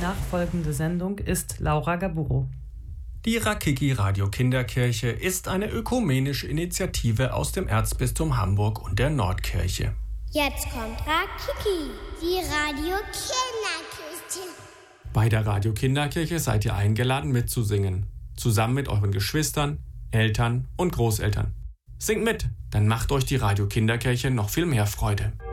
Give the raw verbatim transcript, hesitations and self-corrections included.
nachfolgende Sendung ist Laura Gaburo. Die Rakiki Radio Kinderkirche ist eine ökumenische Initiative aus dem Erzbistum Hamburg und der Nordkirche. Jetzt kommt Rakiki, die Radio Kinderkirche. Bei der Radio Kinderkirche seid ihr eingeladen mitzusingen, zusammen mit euren Geschwistern, Eltern und Großeltern. Singt mit, dann macht euch die Radio Kinderkirche noch viel mehr Freude.